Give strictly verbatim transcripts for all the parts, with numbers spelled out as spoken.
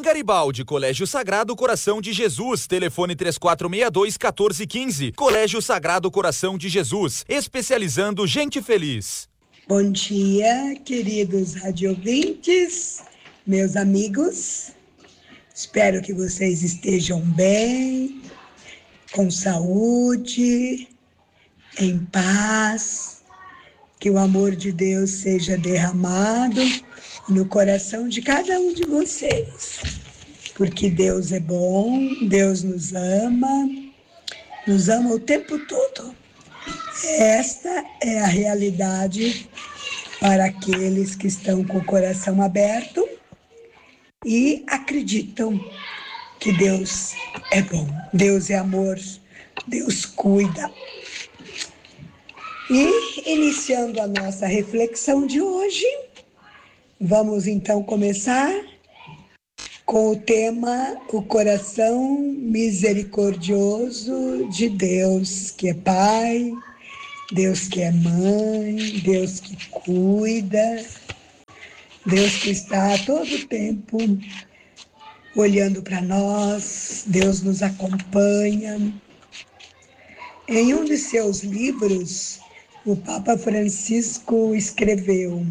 Garibaldi, Colégio Sagrado Coração de Jesus, telefone três quatro seis dois, um quatro um cinco. Colégio Sagrado Coração de Jesus, especializando gente feliz. Bom dia, queridos radiovintes, meus amigos. Espero que vocês estejam bem, com saúde, em paz, que o amor de Deus seja derramado no coração de cada um de vocês, porque Deus é bom, Deus nos ama, nos ama o tempo todo. Esta é a realidade para aqueles que estão com o coração aberto e acreditam que Deus é bom, Deus é amor, Deus cuida. E iniciando a nossa reflexão de hoje, vamos então começar com o tema O Coração Misericordioso de Deus, que é Pai, Deus que é Mãe, Deus que cuida, Deus que está a todo tempo olhando para nós, Deus nos acompanha. Em um de seus livros, o Papa Francisco escreveu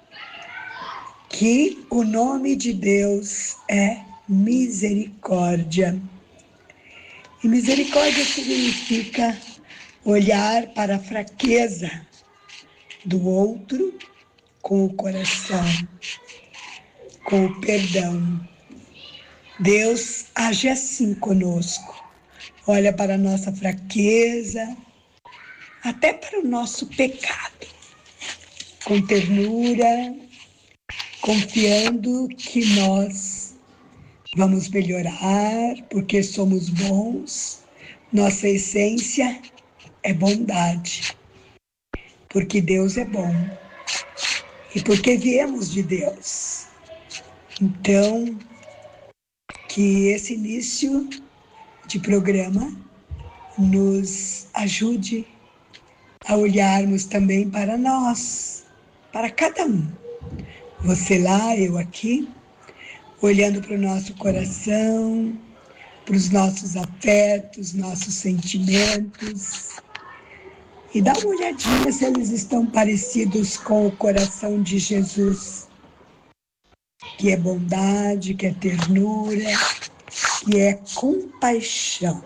que o nome de Deus é misericórdia. E misericórdia significa olhar para a fraqueza do outro com o coração, com o perdão. Deus age assim conosco. Olha para a nossa fraqueza, até para o nosso pecado, com ternura, confiando que nós vamos melhorar, porque somos bons. Nossa essência é bondade, porque Deus é bom e porque viemos de Deus. Então, que esse início de programa nos ajude a olharmos também para nós, para cada um. Você lá, eu aqui, olhando para o nosso coração, para os nossos afetos, nossos sentimentos, e dá uma olhadinha se eles estão parecidos com o coração de Jesus, que é bondade, que é ternura, que é compaixão.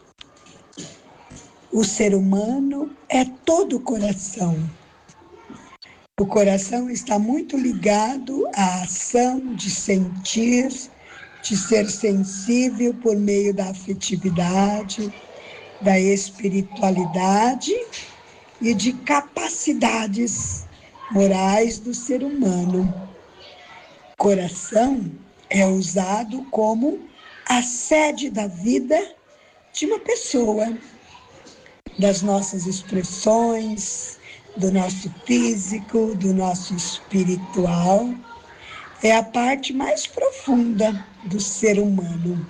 O ser humano é todo coração. O coração está muito ligado à ação de sentir, de ser sensível por meio da afetividade, da espiritualidade e de capacidades morais do ser humano. Coração é usado como a sede da vida de uma pessoa, das nossas expressões, do nosso físico, do nosso espiritual. É a parte mais profunda do ser humano.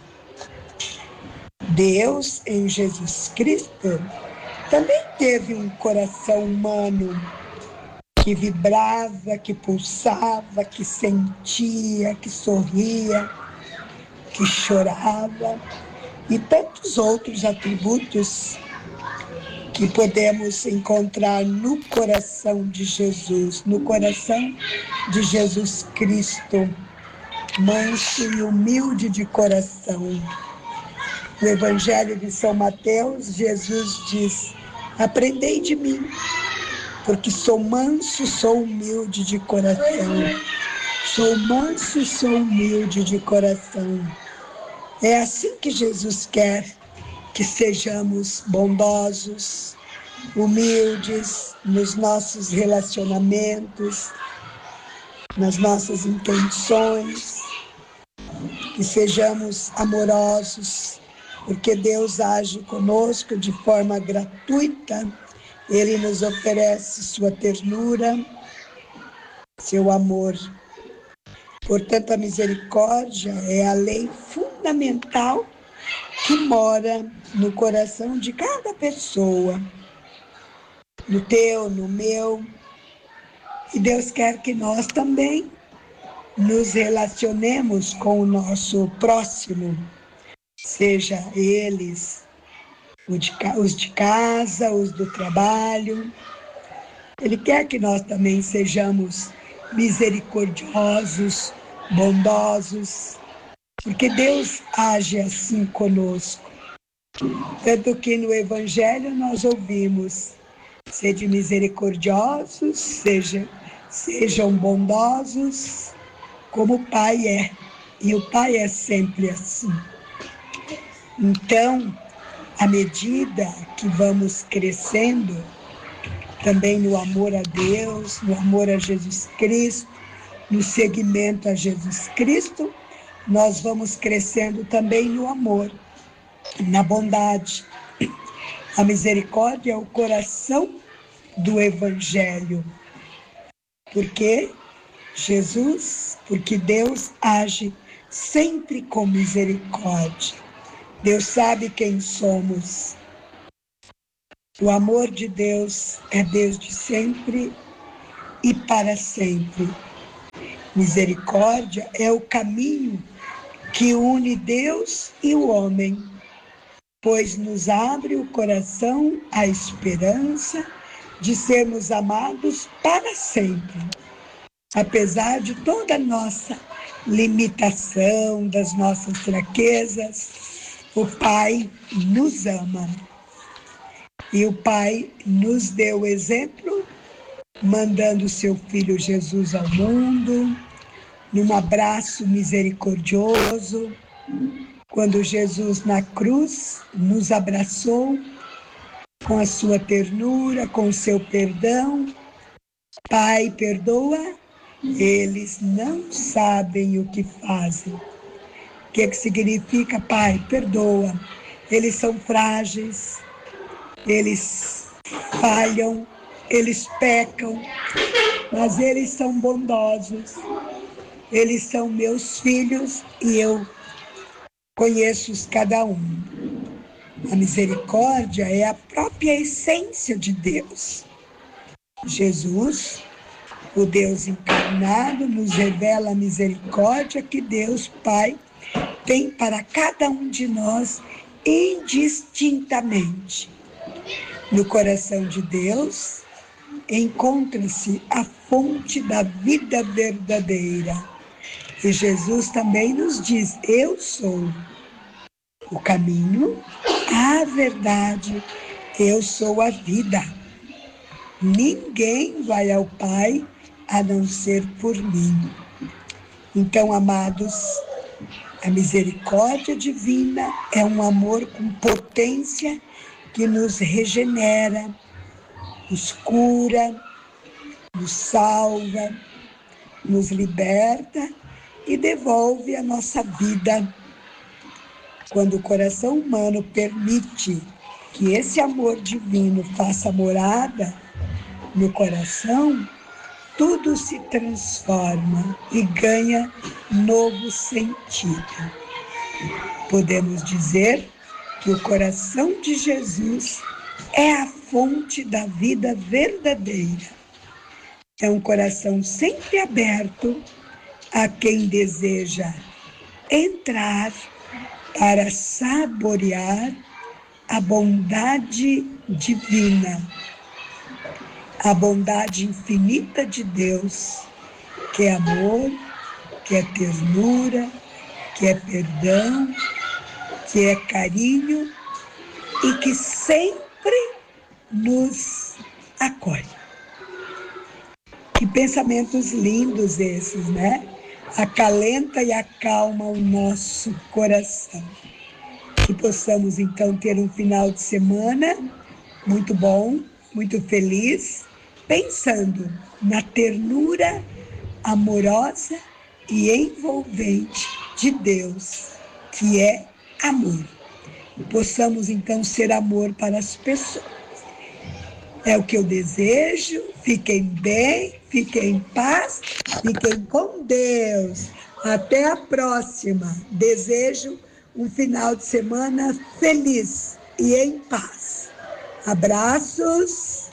Deus, em Jesus Cristo, também teve um coração humano que vibrava, que pulsava, que sentia, que sorria, que chorava, e tantos outros atributos que podemos encontrar no coração de Jesus, no coração de Jesus Cristo, manso e humilde de coração. No Evangelho de São Mateus, Jesus diz: aprendei de mim, porque sou manso, sou humilde de coração. Sou manso e sou humilde de coração. É assim que Jesus quer que sejamos bondosos, humildes nos nossos relacionamentos, nas nossas intenções, que sejamos amorosos, porque Deus age conosco de forma gratuita. Ele nos oferece sua ternura, seu amor. Portanto, a misericórdia é a lei fundamental que mora no coração de cada pessoa, no teu, no meu. E Deus quer que nós também nos relacionemos com o nosso próximo, seja eles os de casa, os do trabalho. Ele quer que nós também sejamos misericordiosos, bondosos, porque Deus age assim conosco. Tanto que no Evangelho nós ouvimos: sede misericordiosos, seja, sejam bondosos, como o Pai é. E o Pai é sempre assim. Então, à medida que vamos crescendo, também no amor a Deus, no amor a Jesus Cristo, no seguimento a Jesus Cristo, nós vamos crescendo também no amor, na bondade. A misericórdia é o coração do Evangelho. Porque Jesus, porque Deus age sempre com misericórdia. Deus sabe quem somos. O amor de Deus é desde sempre e para sempre. Misericórdia é o caminho que une Deus e o homem, pois nos abre o coração à esperança de sermos amados para sempre. Apesar de toda a nossa limitação, das nossas fraquezas, o Pai nos ama. E o Pai nos deu exemplo, mandando seu Filho Jesus ao mundo, num abraço misericordioso, quando Jesus na cruz nos abraçou com a sua ternura, com o seu perdão. Pai, perdoa, eles não sabem o que fazem. O que, que significa, Pai? Perdoa. Eles são frágeis, eles falham, eles pecam, mas eles são bondosos. Eles são meus filhos e eu conheço-os cada um. A misericórdia é a própria essência de Deus. Jesus, o Deus encarnado, nos revela a misericórdia que Deus Pai tem para cada um de nós indistintamente. No coração de Deus encontra-se a fonte da vida verdadeira. E Jesus também nos diz: eu sou o caminho, a verdade, eu sou a vida. Ninguém vai ao Pai a não ser por mim. Então, amados, a misericórdia divina é um amor com potência que nos regenera, nos cura, nos salva, nos liberta e devolve a nossa vida. Quando o coração humano permite que esse amor divino faça morada no coração, tudo se transforma e ganha novo sentido. Podemos dizer que o coração de Jesus é a fonte da vida verdadeira. É um coração sempre aberto a quem deseja entrar para saborear a bondade divina, a bondade infinita de Deus, que é amor, que é ternura, que é perdão, que é carinho e que sempre nos acolhe. Que pensamentos lindos esses, né? Acalenta e acalma o nosso coração. Que possamos, então, ter um final de semana muito bom, muito feliz, pensando na ternura amorosa e envolvente de Deus, que é amor. Possamos, então, ser amor para as pessoas. É o que eu desejo. Fiquem bem, fiquem em paz, fiquem com Deus. Até a próxima. Desejo um final de semana feliz e em paz. Abraços.